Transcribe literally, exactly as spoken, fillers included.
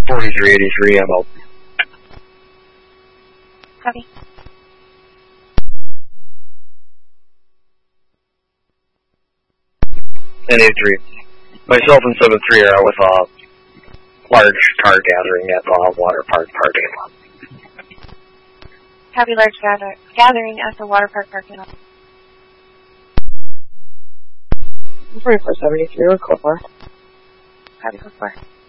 forty-three eighty-three, I'm out. Copy. N eighty-three. Myself and seven three are out with a large car gathering at the water park parking lot. Copy, large gather gathering at the water park parking lot. forty-four seventy-three, or Core four. Copy, Core four.